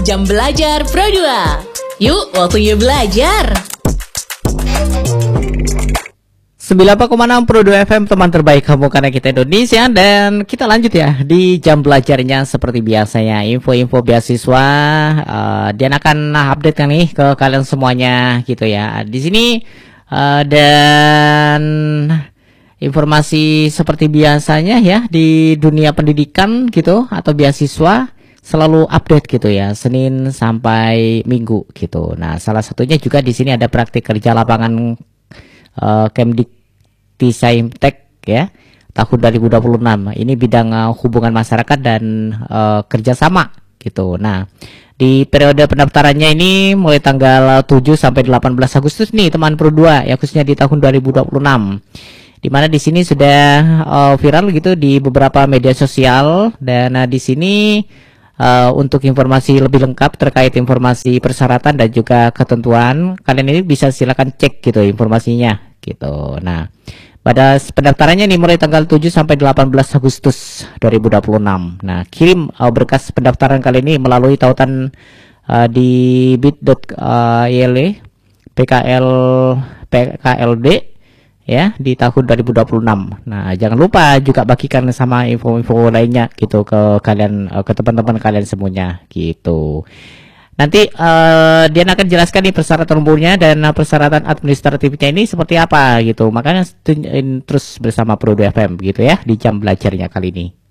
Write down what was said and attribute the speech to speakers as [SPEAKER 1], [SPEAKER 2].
[SPEAKER 1] Jam Belajar Pro 2. Yuk, waktunya belajar.
[SPEAKER 2] 94,6 Pro 2 FM, teman terbaik kamu karena kita Indonesia. Dan kita lanjut ya di jam belajarnya seperti biasanya. Info-info beasiswa Dian akan update kan nih ke kalian semuanya gitu ya. Di sini dan informasi seperti biasanya ya di dunia pendidikan gitu atau beasiswa selalu update gitu ya, Senin sampai Minggu gitu. Nah, salah satunya juga di sini ada praktik kerja lapangan Kemdikti-Saintek ya tahun 2026. Ini bidang hubungan masyarakat dan kerjasama gitu. Nah, di periode pendaftarannya ini mulai tanggal 7 sampai 18 Agustus nih teman Pro 2 ya, khususnya di tahun 2026. Di mana di sini sudah viral gitu di beberapa media sosial. Dan di sini untuk informasi lebih lengkap terkait informasi persyaratan dan juga ketentuan, kalian ini bisa silakan cek gitu informasinya gitu. Nah, pada pendaftarannya nih mulai tanggal 7 sampai 18 Agustus 2026. Nah, kirim berkas pendaftaran kali ini melalui tautan di bit.ly PKLD ya di tahun 2026. Nah, jangan lupa juga bagikan sama info-info lainnya gitu ke kalian, ke teman-teman kalian semuanya gitu. Nanti dia akan jelaskan nih persyaratan umumnya dan persyaratan administratifnya ini seperti apa gitu. Makanya terus bersama Pro 2 FM gitu ya di jam belajarnya kali ini.